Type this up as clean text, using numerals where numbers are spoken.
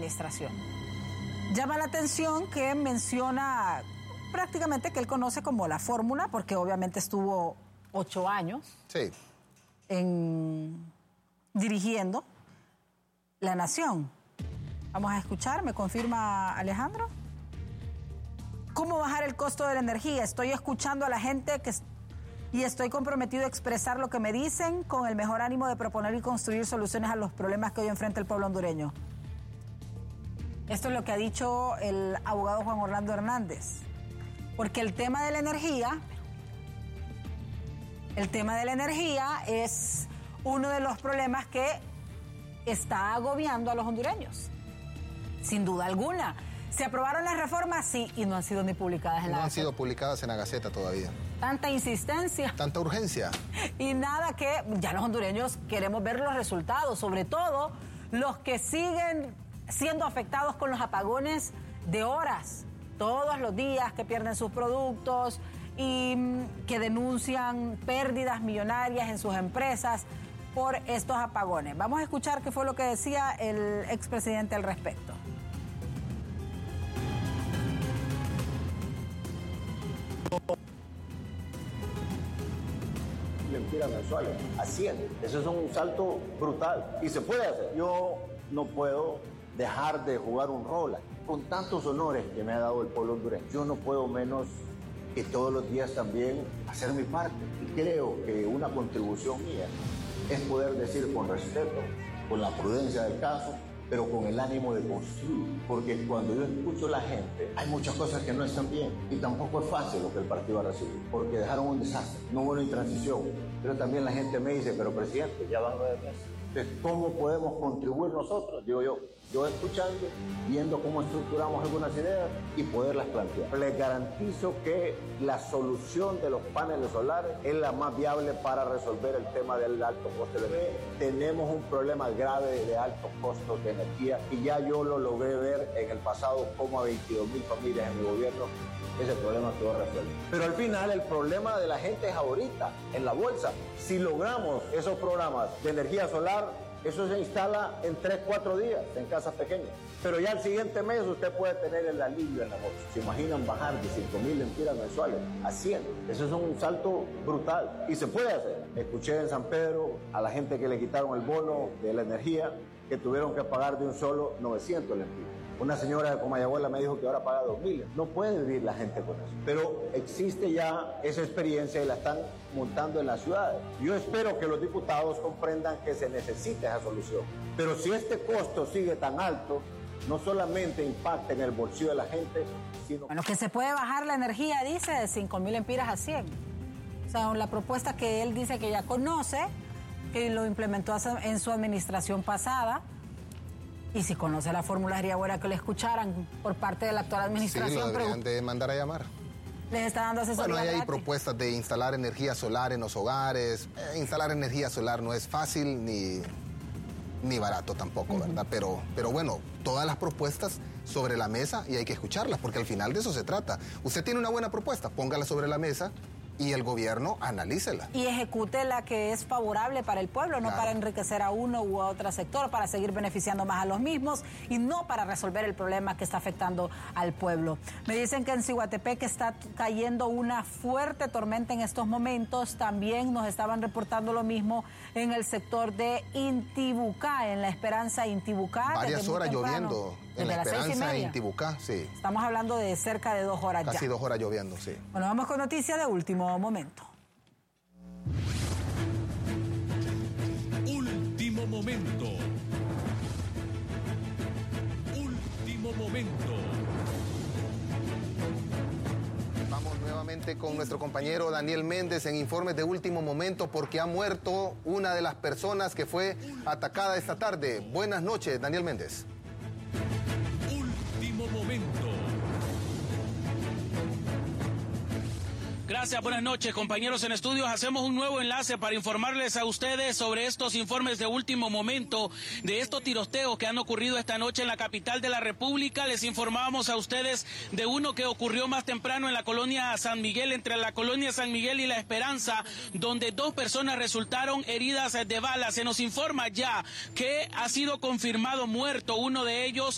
administración. Llama la atención que menciona prácticamente que él conoce como la fórmula, porque obviamente estuvo 8 años dirigiendo la nación. Vamos a escuchar, ¿me confirma Alejandro? ¿Cómo bajar el costo de la energía? Estoy escuchando a la gente y estoy comprometido a expresar lo que me dicen con el mejor ánimo de proponer y construir soluciones a los problemas que hoy enfrenta el pueblo hondureño. Esto es lo que ha dicho el abogado Juan Orlando Hernández. Porque el tema de la energía es uno de los problemas que está agobiando a los hondureños. Sin duda alguna. ¿Se aprobaron las reformas? Sí, y no han sido ni publicadas en la Gaceta. No han sido publicadas en la Gaceta todavía. Tanta insistencia. Tanta urgencia. Y nada, que ya los hondureños queremos ver los resultados, sobre todo los que siguen siendo afectados con los apagones de horas, todos los días, que pierden sus productos y que denuncian pérdidas millonarias en sus empresas por estos apagones. Vamos a escuchar qué fue lo que decía el expresidente al respecto. Mentiras mensuales, a 100. Eso es un salto brutal y se puede hacer. Yo no puedo dejar de jugar un rol con tantos honores que me ha dado el pueblo hondureño. Yo no puedo menos que todos los días también hacer mi parte. Y creo que una contribución mía es poder decir con respeto, con la prudencia del caso, pero con el ánimo de construir. Porque cuando yo escucho a la gente, hay muchas cosas que no están bien. Y tampoco es fácil lo que el partido ha recibido, porque dejaron un desastre, no hubo una transición. Pero también la gente me dice, pero presidente, ya van 9 meses. Entonces, ¿cómo podemos contribuir nosotros? Digo yo escuchando, viendo cómo estructuramos algunas ideas y poderlas plantear. Les garantizo que la solución de los paneles solares es la más viable para resolver el tema del alto costo de energía. Tenemos un problema grave de altos costos de energía y ya yo lo logré ver en el pasado como a 22,000 familias en mi gobierno ese problema quedó resuelto. Pero al final el problema de la gente es ahorita, en la bolsa. Si logramos esos programas de energía solar, eso se instala en 3-4 días en casas pequeñas. Pero ya el siguiente mes usted puede tener el alivio en la bolsa. ¿Se imaginan bajar de 5,000 lempiras mensuales a 100? Eso es un salto brutal y se puede hacer. Escuché en San Pedro a la gente que le quitaron el bono de la energía, que tuvieron que pagar de un solo 900 lempiras. Una señora de Comayagüela me dijo que ahora paga 2,000. No puede vivir la gente con eso. Pero existe ya esa experiencia y la están montando en las ciudades. Yo espero que los diputados comprendan que se necesita esa solución. Pero si este costo sigue tan alto, no solamente impacta en el bolsillo de la gente, sino... Bueno, que se puede bajar la energía, dice, de 5,000 lempiras a 100. O sea, la propuesta que él dice que ya conoce, que lo implementó en su administración pasada. Y si conoce la fórmula, sería buena que lo escucharan por parte de la actual administración. Sí, lo deberían de mandar a llamar. Les está dando asesoría. Bueno, gratis. hay propuestas de instalar energía solar en los hogares. Instalar energía solar no es fácil ni barato tampoco, ¿verdad? Pero bueno, todas las propuestas sobre la mesa y hay que escucharlas, porque al final de eso se trata. Usted tiene una buena propuesta, póngala sobre la mesa y el gobierno analícela. Y ejecute la que es favorable para el pueblo, no para enriquecer a uno u a otro sector, para seguir beneficiando más a los mismos y no para resolver el problema que está afectando al pueblo. Me dicen que en Ciguatepec está cayendo una fuerte tormenta en estos momentos. También nos estaban reportando lo mismo en el sector de Intibucá, en La Esperanza Intibucá. Varias horas lloviendo en La Esperanza e Intibucá, sí. Estamos hablando de cerca de 2 horas ya. Casi 2 horas lloviendo, sí. Bueno, vamos con noticias de último momento. Último momento. Último momento. Vamos nuevamente con nuestro compañero Daniel Méndez en informes de último momento porque ha muerto una de las personas que fue atacada esta tarde. Buenas noches, Daniel Méndez. Último momento. Gracias, buenas noches, compañeros en estudios. Hacemos un nuevo enlace para informarles a ustedes sobre estos informes de último momento, de estos tiroteos que han ocurrido esta noche en la capital de la República. Les informábamos a ustedes de uno que ocurrió más temprano en la colonia San Miguel, entre la colonia San Miguel y La Esperanza, donde 2 personas resultaron heridas de bala. Se nos informa ya que ha sido confirmado muerto uno de ellos.